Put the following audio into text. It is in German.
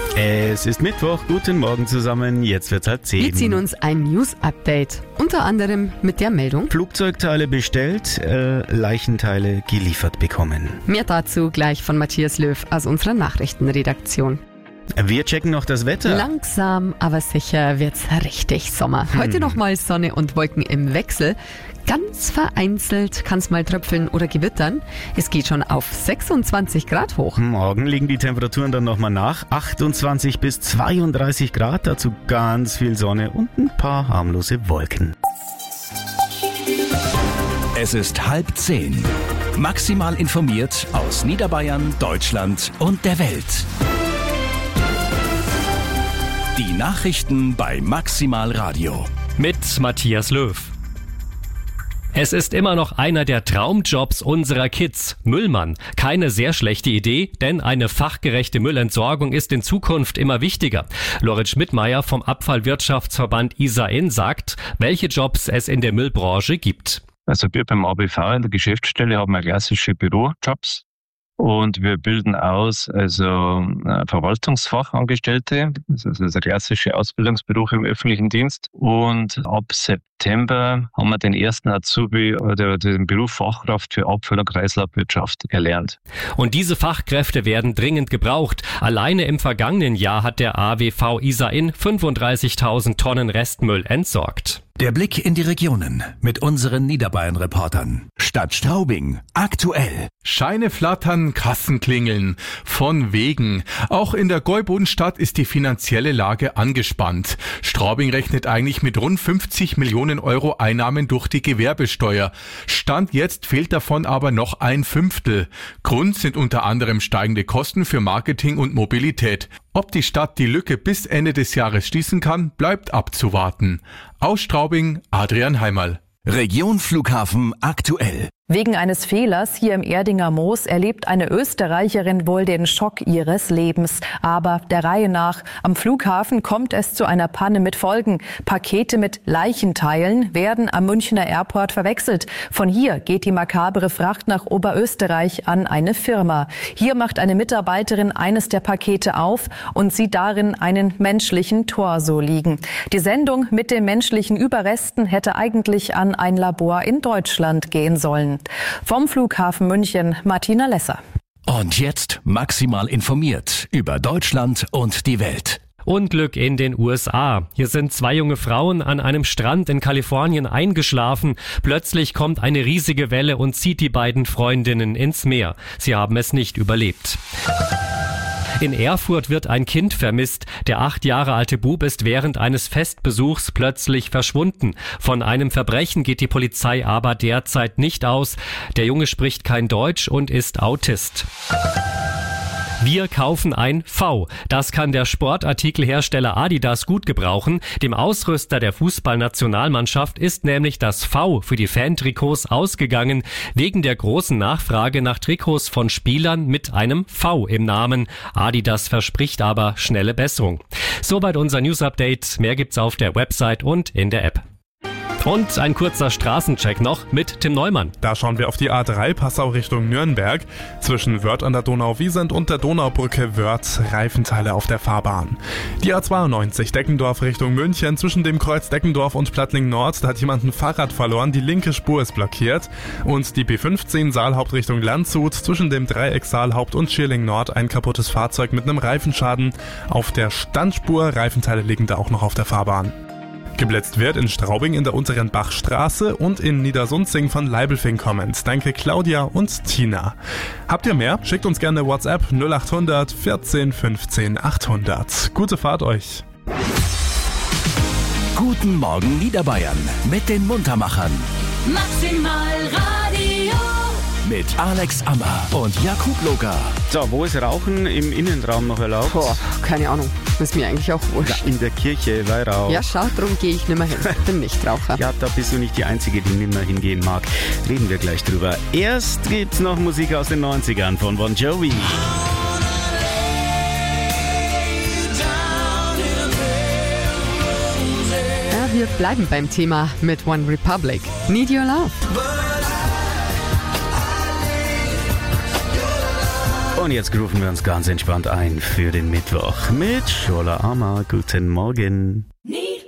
Es ist Mittwoch, guten Morgen zusammen, jetzt wird's 10:30. Wir ziehen uns ein News-Update, unter anderem mit der Meldung: Flugzeugteile bestellt, Leichenteile geliefert bekommen. Mehr dazu gleich von Matthias Löw aus unserer Nachrichtenredaktion. Wir checken noch das Wetter. Langsam, aber sicher wird's richtig Sommer. Heute nochmal Sonne und Wolken im Wechsel. Ganz vereinzelt kann's mal tröpfeln oder gewittern. Es geht schon auf 26 Grad hoch. Morgen liegen die Temperaturen dann nochmal nach. 28 bis 32 Grad, dazu ganz viel Sonne und ein paar harmlose Wolken. Es ist 9:30. Maximal informiert aus Niederbayern, Deutschland und der Welt. Die Nachrichten bei Maximal Radio. Mit Matthias Löw. Es ist immer noch einer der Traumjobs unserer Kids, Müllmann. Keine sehr schlechte Idee, denn eine fachgerechte Müllentsorgung ist in Zukunft immer wichtiger. Lorenz Schmidtmeier vom Abfallwirtschaftsverband ISAIN sagt, welche Jobs es in der Müllbranche gibt. Also wir beim ABV in der Geschäftsstelle haben wir klassische Bürojobs. Und wir bilden aus, Verwaltungsfachangestellte. Das ist der klassische Ausbildungsberuf im öffentlichen Dienst. Und ab September haben wir den ersten Azubi oder den Beruf Fachkraft für Abfall- und Kreislaufwirtschaft erlernt. Und diese Fachkräfte werden dringend gebraucht. Alleine im vergangenen Jahr hat der AWV ISAIN 35.000 Tonnen Restmüll entsorgt. Der Blick in die Regionen mit unseren Niederbayern-Reportern. Stadt Straubing, aktuell. Scheine flattern, Kassen klingeln. Von wegen. Auch in der Gäubodenstadt ist die finanzielle Lage angespannt. Straubing rechnet eigentlich mit rund 50 Millionen Euro Einnahmen durch die Gewerbesteuer. Stand jetzt fehlt davon aber noch 1/5. Grund sind unter anderem steigende Kosten für Marketing und Mobilität. Ob die Stadt die Lücke bis Ende des Jahres schließen kann, bleibt abzuwarten. Aus Straubing, Adrian Heimerl. Region Flughafen aktuell. Wegen eines Fehlers hier im Erdinger Moos erlebt eine Österreicherin wohl den Schock ihres Lebens. Aber der Reihe nach. Am Flughafen kommt es zu einer Panne mit Folgen. Pakete mit Leichenteilen werden am Münchner Airport verwechselt. Von hier geht die makabere Fracht nach Oberösterreich an eine Firma. Hier macht eine Mitarbeiterin eines der Pakete auf und sieht darin einen menschlichen Torso liegen. Die Sendung mit den menschlichen Überresten hätte eigentlich an ein Labor in Deutschland gehen sollen. Vom Flughafen München, Martina Lesser. Und jetzt maximal informiert über Deutschland und die Welt. Unglück in den USA. Hier sind 2 junge Frauen an einem Strand in Kalifornien eingeschlafen. Plötzlich kommt eine riesige Welle und zieht die beiden Freundinnen ins Meer. Sie haben es nicht überlebt. In Erfurt wird ein Kind vermisst. Der 8 Jahre alte Bub ist während eines Festbesuchs plötzlich verschwunden. Von einem Verbrechen geht die Polizei aber derzeit nicht aus. Der Junge spricht kein Deutsch und ist Autist. Wir kaufen ein V. Das kann der Sportartikelhersteller Adidas gut gebrauchen. Dem Ausrüster der Fußballnationalmannschaft ist nämlich das V für die Fantrikots ausgegangen, wegen der großen Nachfrage nach Trikots von Spielern mit einem V im Namen. Adidas verspricht aber schnelle Besserung. Soweit unser News-Update. Mehr gibt's auf der Website und in der App. Und ein kurzer Straßencheck noch mit Tim Neumann. Da schauen wir auf die A3 Passau Richtung Nürnberg. Zwischen Wörth an der Donau-Wiesent und der Donaubrücke Wörth Reifenteile auf der Fahrbahn. Die A92 Deckendorf Richtung München. Zwischen dem Kreuz Deckendorf und Plattling Nord, da hat jemand ein Fahrrad verloren. Die linke Spur ist blockiert. Und die B15 Saalhaupt Richtung Landshut. Zwischen dem Dreieck Saalhaupt und Schierling Nord ein kaputtes Fahrzeug mit einem Reifenschaden. Auf der Standspur, Reifenteile liegen da auch noch auf der Fahrbahn. Geblitzt wird in Straubing in der unteren Bachstraße und in Niedersunzing von Leibelfing kommend. Danke Claudia und Tina. Habt ihr mehr? Schickt uns gerne WhatsApp 0800 14 15 800. Gute Fahrt euch. Guten Morgen Niederbayern mit den Muntermachern. Maximal Radio. Mit Alex Ammer und Jakub Loga. So, wo ist Rauchen im Innenraum noch erlaubt? Keine Ahnung. Das ist mir eigentlich auch wurscht. Ja, in der Kirche, Weihrauch. Ja, schau, darum gehe ich nimmer hin. Ich bin Nichtraucher. Ja, da bist du nicht die Einzige, die nimmer hingehen mag. Reden wir gleich drüber. Erst gibt's noch Musik aus den 90ern von Bon Jovi. Ja, wir bleiben beim Thema mit One Republic. Need Your Love. Und jetzt rufen wir uns ganz entspannt ein für den Mittwoch mit Schola Ama. Guten Morgen.